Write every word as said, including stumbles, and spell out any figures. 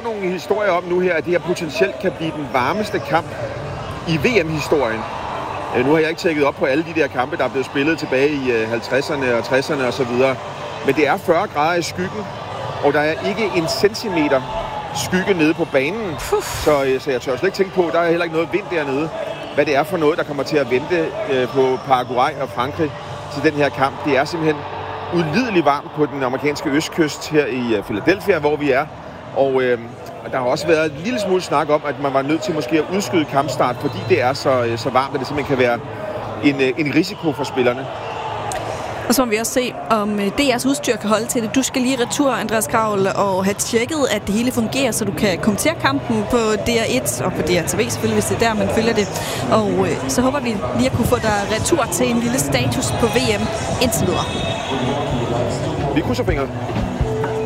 nogle historier om nu her, at det her potentielt kan blive den varmeste kamp i V M-historien. Nu har jeg ikke tjekket op på alle de der kampe, der er blevet spillet tilbage i halvtredserne og tresserne osv. Men det er fyrre grader i skyggen, og der er ikke en centimeter skygge nede på banen. Så, så jeg tør slet ikke tænke på, der er heller ikke noget vind dernede. Hvad det er for noget, der kommer til at vente på Paraguay og Frankrig til den her kamp. Det er simpelthen ulideligt varmt på den amerikanske østkyst her i Philadelphia, hvor vi er. Og øh, der har også været en lille smule snak om, at man var nødt til måske at udskyde kampstart, fordi det er så, så varmt, at det simpelthen kan være en, en risiko for spillerne. Og så må vi også se, om D R's udstyr kan holde til det. Du skal lige retur, Andreas Kravl, og have tjekket, at det hele fungerer, så du kan kommentere kampen på D R et og på D R T V selvfølgelig, hvis det er der, man følger det. Og øh, så håber vi lige at kunne få dig retur til en lille status på V M indtil videre. Vi krydser fingre.